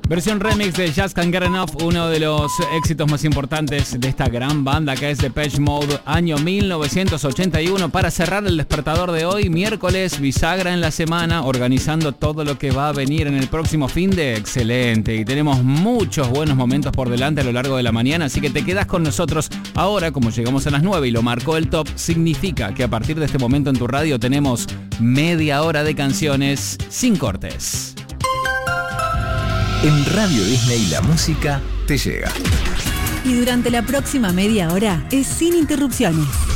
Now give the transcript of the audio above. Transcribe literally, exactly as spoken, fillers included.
Versión remix de Just Can't Get Enough, uno de los éxitos más importantes de esta gran banda que es Depeche Mode, año mil novecientos ochenta y uno. Para cerrar el despertador de hoy, miércoles, bisagra en la semana, organizando todo lo que va a venir en el próximo fin de excelente. Y tenemos muchos buenos momentos por delante a lo largo de la mañana, así que te quedas con nosotros. Ahora, como llegamos a las nueve y lo marcó el top, significa que a partir de este momento en tu radio tenemos media hora de canciones sin cortes. En Radio Disney la música te llega. Y durante la próxima media hora es sin interrupciones.